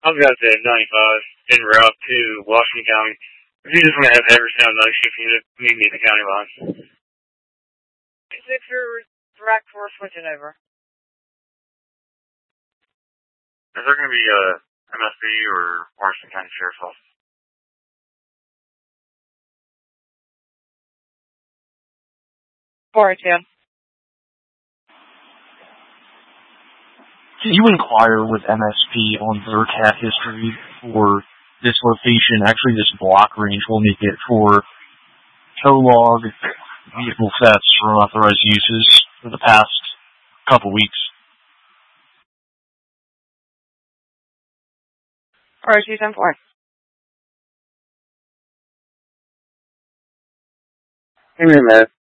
I was out there at 95, en route to Washington County. If you just want to have Hagerstown night shift unit, meet me at the county line. 6 your rack 4 switching over. Is there going to be MSP or Washington County Sheriff's Office? Warrington. Can you inquire with MSP on their cat history for this location? Actually, this block range will make it for co-log vehicle thefts for unauthorized uses for the past couple weeks. RSU 10-4. Hey, man.